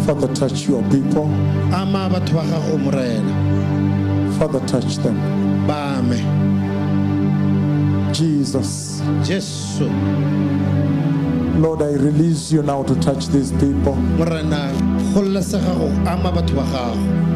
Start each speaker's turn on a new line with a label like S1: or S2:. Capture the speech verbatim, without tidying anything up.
S1: Father, touch your people.
S2: ama batho ba gago morena
S1: Father, touch them.
S2: ba ame
S1: Jesus.
S2: Jesu
S1: Lord, I release you now to touch these people.
S2: morena kgololesega go ama batho ba gago